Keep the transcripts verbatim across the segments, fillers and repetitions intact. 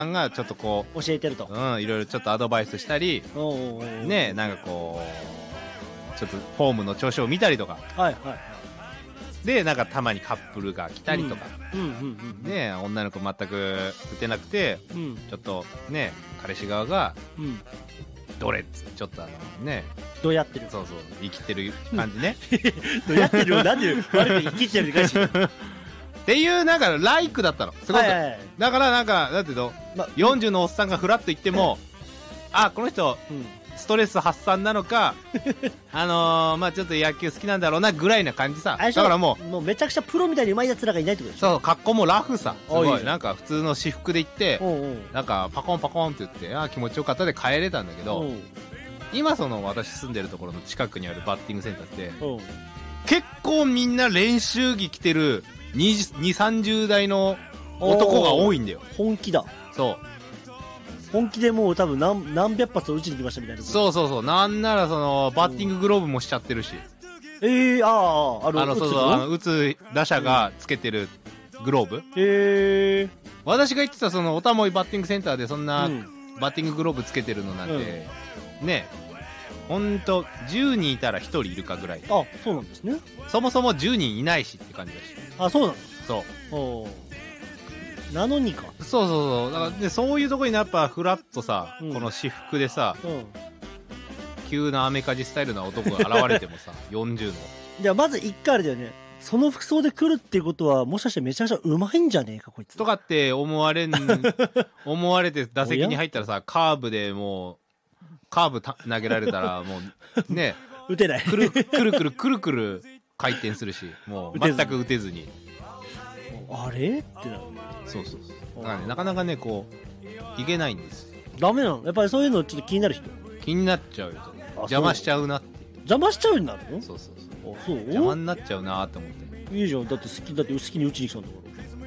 んがちょっとこう教えてると、 うん、いろいろちょっとアドバイスしたり、 おうおうおうね、なんかこうちょっとフォームの調子を見たりとか、 はいはいはい、 でなんかたまにカップルが来たりとか、 うんうんうんうん、 ね、女の子全く打てなくて、うん、ちょっとね彼氏側が、うん、どれっつってちょっとあのねどうやってる、 そうそう生きてる感じねどうやってるなんで悪く生きてるって感じっていうなんかライクだったのすごく、はいはいはい、だからなんかなんていうの、ま、よんじゅうのおっさんがフラッと言っても、あこの人、うん、ストレス発散なのかあのー、まあちょっと野球好きなんだろうなぐらいな感じさ。だからもうもうめちゃくちゃプロみたいに上手いやつらがいないってことでしょ。 そう格好もラフさすごいなんか普通の私服で行っておうおうなんかパコンパコンって言ってあ気持ちよかったで帰れたんだけど、今その私住んでるところの近くにあるバッティングセンターって結構みんな練習着着てるにじゅう、さんじゅう代の男が多いんだよ。 本気だ。 そう本気でもう多分 何, 何百発打ちに来ましたみたいな。 そうそうそう、なんならそのバッティンググローブもしちゃってるし、 えー、あああのあのそうそうあの打つ打者がつけてるグローブ、 えー、 私が言ってたそのおたもいバッティングセンターでそんなバッティンググローブつけてるのなんて、うん、ねほんとじゅうにんいたらひとりいるかぐらい。 あ、そうなんですね。 そもそもじゅうにんいないしって感じだし。 あ、そうなの。 そうおなのにか。 そうそうそう。だからでそういうとこにやっぱフラッとさ、うん、この私服でさ、うん、急なアメカジスタイルな男が現れてもさよんじゅうのじゃあまず一回あれだよね、その服装で来るっていうことはもしかしてめちゃくちゃうまいんじゃねえかこいつとかって思われん思われて打席に入ったらさカーブでもうカーブ投げられたらもうね打てないくるくるくるくるくる回転するしもう全く打てずにあれってなる。 そうそうそうだからねなかなかねこういけないんですよ。 ダメなのやっぱり。そういうのちょっと気になる人気になっちゃうよ。邪魔しちゃうなって。 邪魔しちゃうようになるの。 そうそうそう。あそう邪魔になっちゃうなって思って。 いいじゃん。だって好きだって好きに打ちに来たんだから。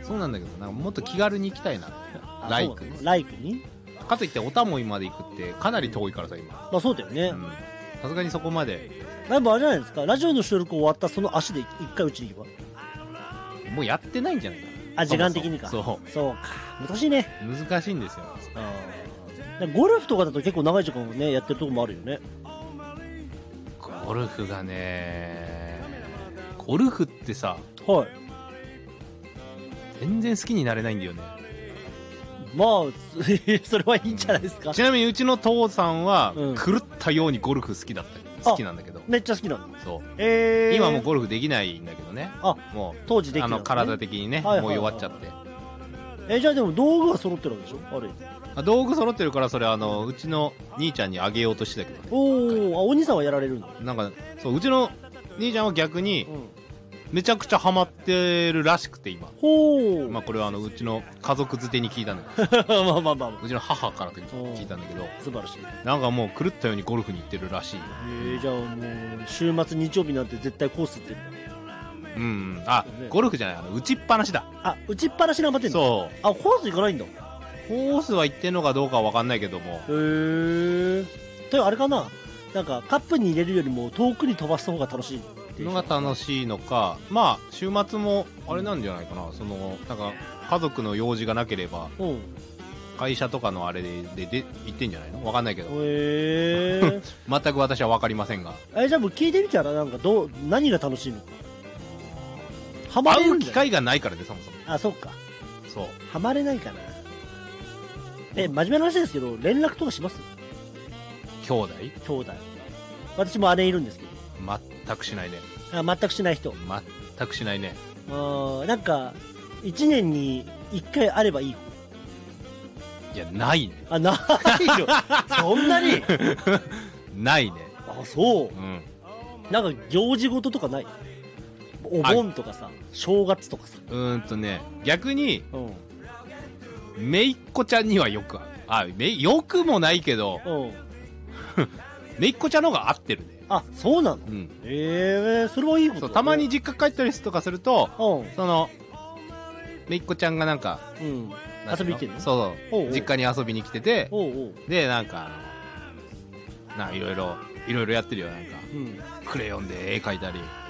そうなんだけどなんかもっと気軽に行きたいなライクにライクにかといっておたもいまで行くってかなり遠いからさ今。 まあそうだよね。 さすがにそこまでやっぱあれじゃないですか、ラジオの収録終わったその足で一回打ちに行けばもうやってないんじゃないかな。 あ、時間的にか。 そうそうか、難しいね。 難しいんですよ。 あゴルフとかだと結構長い時間をねやってるとこもあるよね。 ゴルフがねゴルフってさ、 はい、 全然好きになれないんだよね。 まあそれはいいんじゃないですか。 ちなみにうちの父さんは、うん、狂ったようにゴルフ好きだった好きなんだけど。 めっちゃ好きなの。 そう、 えー、 今もうゴルフできないんだけどね。 あもう当時できた、ね、 あの体的にね、はいはいはい、もう弱っちゃって。 えじゃあでも道具は揃ってるわけでしょ。あれあ道具揃ってるからそれあのうちの兄ちゃんにあげようとしてたけどね。 おお、あお兄さんはやられるの。 なんかそううちの兄ちゃんは逆に、うんめちゃくちゃハマってるらしくて今。 ほう。 まあこれはあのうちの家族づてに聞いたんだけどまあまあまあ、 うちの母からと聞いたんだけど素晴らしい。 なんかもう狂ったようにゴルフに行ってるらしい。 えー、じゃあもう週末日曜日なんて絶対コース行ってる。 うん、あ、ね、ゴルフじゃないあの打ちっぱなしだ。 あ打ちっぱなし頑張ってんの。そうあコース行かないんだ。 コースは行ってんのかどうかは分かんないけども。へえというあれかな、なんかカップに入れるよりも遠くに飛ばした方が楽しいのが楽しいのか、まあ週末もあれなんじゃないかな、そのなんか家族の用事がなければ会社とかのあれででで行ってんじゃないの分かんないけど。へえ全く私は分かりませんが。 えじゃあもう聞いてみたらなんかどう何が楽しいのか。 ハマれる会う機会がないからねそもそも。 あそっか。 そうハマれないかな。え真面目な話ですけど連絡とかします。 兄弟兄弟私も姉いるんですけど全くしないね。 あ全くしない人。 全くしないね。 あなんかいちねんにいっかいあればいい。 いやないね。 あないのそんなにないね。 あそう、うん、なんか行事事とかない。お盆とかさ正月とかさ。 うーんとね逆に、うん、めいっ子ちゃんにはよくあめよくもないけど、うん、めいっ子ちゃんの方が合ってるね。 あそうなの、うん、ええー、それはいいことだ、ね、 たまに実家帰ったりとかすると、うん、そのめいっ子ちゃんがなんか、 うん、遊びに来てるの。 そうそうおうおう実家に遊びに来てておうおうでなんかなんかいろいろいろいろやってるよなんか、うん、クレヨンで絵描いたり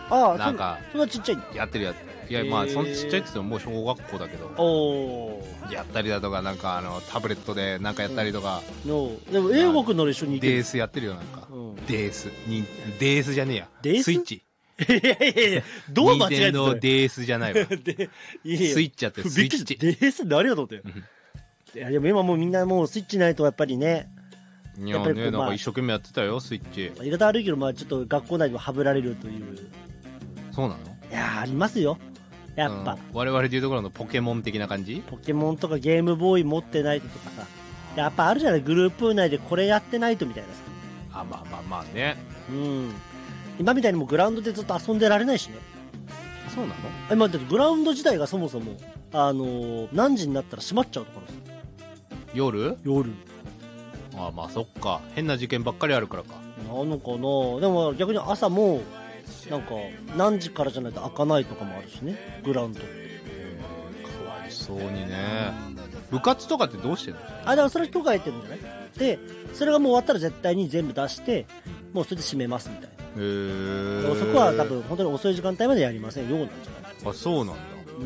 ああ、 なんかそんなちっちゃいんだ。 やってるやつ。いや、まあそんなちっちゃいって言ってももう小学校だけど、 おやったりだとか、なんかあのタブレットでなんかやったりとか、 のでも英国の一緒にデースやってるよ。なんか、うん、デースにデースじゃねえや、 デーススイッチ。 いやいやいや、どう間違えてたの。 デースじゃないわ。でいやいやスイッチやってる。スイッチ。 デース何やと思って。いやでも今もうみんなもうスイッチないとやっぱりね。 いやね、なんか一生懸命やってたよ、スイッチ。 言い方悪いけど、まあちょっと学校内でもハブられるという。 そうなの？ いやありますよ。やっぱ、うん、 我々でいうところのポケモン的な感じ。 ポケモンとかゲームボーイ持ってないとかさ、やっぱあるじゃない、グループ内でこれやってないとみたいなさ。 あ、まあまあまあね。 うん。今みたいにもグラウンドでずっと遊んでられないしね。 そうなの？ 今だってグラウンド自体がそもそもあのー、何時になったら閉まっちゃうところさ。 夜？ 夜。 ああ、まあそっか、変な事件ばっかりあるからか。 なのかな。でも逆に朝もなんか何時からじゃないと開かないとかもあるしね、グラウンドって。 へー、かわいそうにね。部活とかってどうしてんの？ あ、でもそれ人がやってるんじゃない？でそれがもう終わったら絶対に全部出してもうそれで閉めますみたいな。 へー。 でもそこは多分本当に遅い時間帯までやりませんよなんじゃない？ あ、そうなんだ。 うん。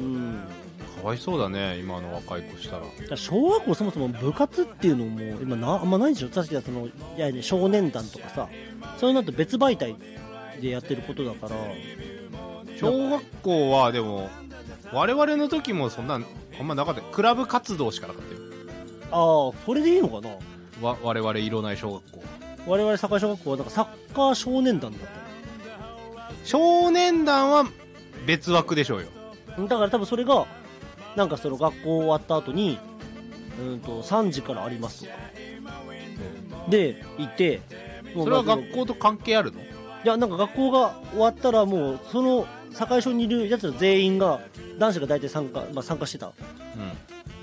かわいそうだね、今の若い子したら。 ら小学校そもそも部活っていうのも今なあんまないんでしょ。確かにそのいや、ね、少年団とかさ、そういうのと別媒体でやってることだから。 小学校はでも我々の時もそんなあんまなかった。クラブ活動しかなかったよ。 ああ、それでいいのかな。 わ我々色ない小学校。 我々堺小学校はなんかサッカー少年団だった。 少年団は別枠でしょうよ。 だから多分それがなんかその学校終わった後にうんとさんじからありますとか、うん、でいて、 もうそれは学校と関係あるの？ いや、なんか学校が終わったらもうその堺小にいるやつら全員が男子が大体参加、まあ、参加してた、うん、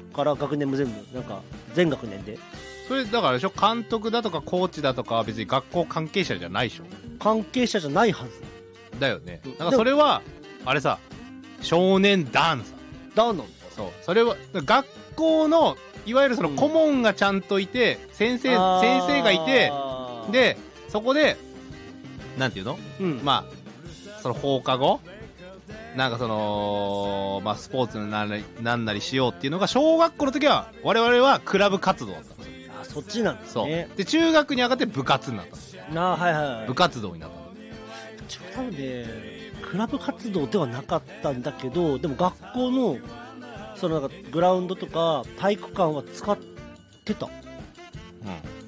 から学年も全部なんか全学年で。 それだからでしょ、監督だとかコーチだとかは別に学校関係者じゃないでしょ。 関係者じゃないはずだよね。だからそれはあれさ、少年団さ、 団なんだ。 そう、それは学校のいわゆるその顧問がちゃんといて、うん、先生先生がいて、でそこでなんていうの、うん、まあその放課後なんかそのまあスポーツになんなりなんなりしようっていうのが小学校の時は我々はクラブ活動だったんですよ。 あ、そっちなんですね。 そうで中学に上がって部活になったんですよ。 あ、はいはいはい、 部活動になったんです。多分ねクラブ活動ではなかったんだけど、でも学校のそのなんかグラウンドとか体育館は使ってた、うん、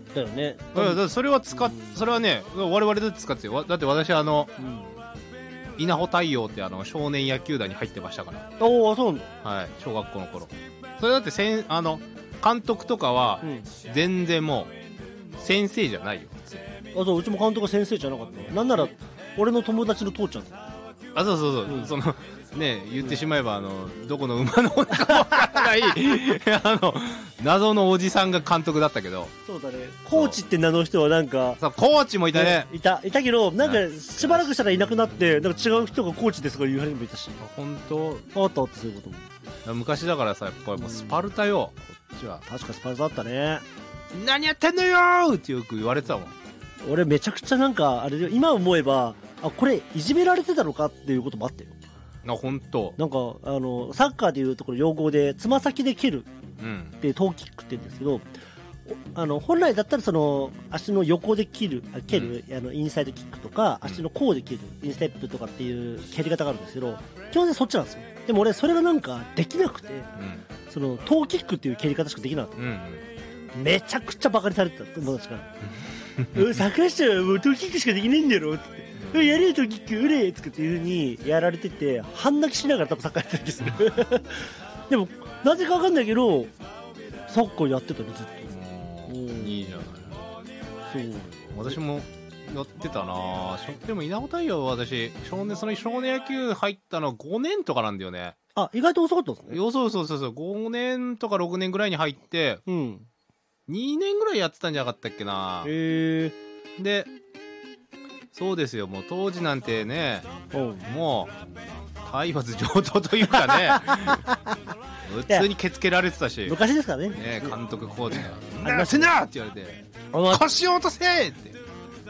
だよね。 だからそれは使っ、うん、それはね我々で使ってよ。だって私あの、うん、稲穂太陽ってあの少年野球団に入ってましたから。 おお、そうなんだ。 はい、小学校の頃。それだってせんあの監督とかは全然もう先生じゃないよ。 あ、そう、うちも監督は先生じゃなかった。なんなら俺の友達の父ちゃんだ。 あ、そうそうそう、うん、そのね、言ってしまえば、うん、あのどこの馬の骨かもわからないあの謎のおじさんが監督だったけど。そうだね、 コーチって名の人はなんか、 そう、コーチもいたね。 いたいたけど、なんかしばらくしたらいなくなって、なんか違う人がコーチですとか言う人もいたし。 本当あったあった、そういうことも。 昔だからさ、やっぱりもうスパルタよ、うん、こっちは。 確かスパルタだったね。 何やってんのよーってよく言われてたもん。 俺めちゃくちゃなんかあれで今思えば、あ、これいじめられてたのかっていうこともあったよ。 あ、本当。 なんかあのサッカーでいうところ用語でつま先で蹴るってトーキックって言うんですけど、うん、あの本来だったらその足の横で蹴る蹴る、うん、あのインサイドキックとか、足の甲で蹴るインステップとかっていう蹴り方があるんですけど、基本的にそっちなんですよ。でも俺それがなんかできなくて、うん、そのトーキックっていう蹴り方しかできなかった、うんうん、めちゃくちゃバカにされてた友達から桜下はもうトーキックしかできないんだろって言って、やれよトーキック売れとかっていう風にやられてて、半泣きしながら多分サッカーやってたりするでもなぜか分かんないけどサッカーやってたねずっと。 いいじゃない。そう、私もやってたな。でも稲穂太陽は私少年その少年野球入ったのごねんとかなんだよね。 あ、意外と遅かったんですね。 そうそうそうそう、ごねんとかろくねんぐらいに入って、うん、にねんぐらいやってたんじゃなかったっけな。へえ。でそうですよ、もう当時なんてね、もう体罰上等というかね普通に蹴つけられてたし、 昔ですからね。 ね、監督コーチが「何やってんだ!」って言われて「腰を落とせ!」って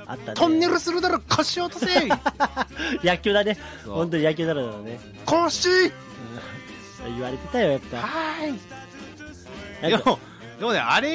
あったね。 トンネルするだろ、腰落とせ野球だね。本当に野球だろうね。 腰、うん、 言われてたよ、やっぱ。 はーい。でも、でもね、あれ